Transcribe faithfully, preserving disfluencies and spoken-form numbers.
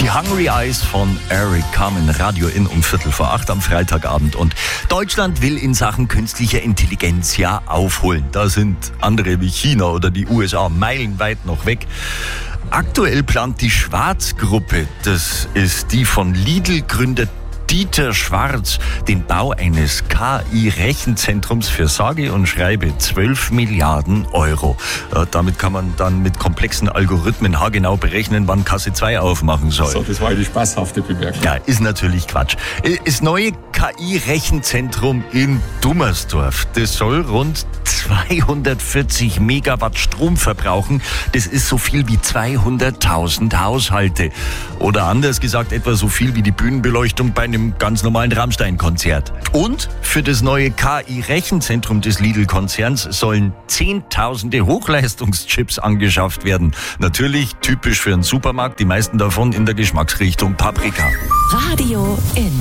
Die Hungry Eyes von Eric Carmen, Radio in um Viertel vor acht am Freitagabend. Und Deutschland will in Sachen künstlicher Intelligenz ja aufholen. Da sind andere wie China oder die U S A meilenweit noch weg. Aktuell plant die Schwarz-Gruppe, das ist die von Lidl-Gründer Dieter Schwarz, den Bau eines K I-Rechenzentrums für sage und schreibe zwölf Milliarden Euro. Ja, damit kann man dann mit komplexen Algorithmen haargenau berechnen, wann Kasse zwei aufmachen soll. So, das war eine spaßhafte Bemerkung. Ja, ist natürlich Quatsch. Das neue K I-Rechenzentrum in Dummersdorf, das soll rund zweihundertvierzig Megawatt Strom verbrauchen. Das ist so viel wie zweihunderttausend Haushalte. Oder anders gesagt, etwa so viel wie die Bühnenbeleuchtung bei einem ganz normalen Rammstein-Konzert. Und für das neue K I-Rechenzentrum des Lidl-Konzerns sollen Zehntausende Hochleistungschips angeschafft werden. Natürlich typisch für einen Supermarkt, die meisten davon in der Geschmacksrichtung Paprika. Radio in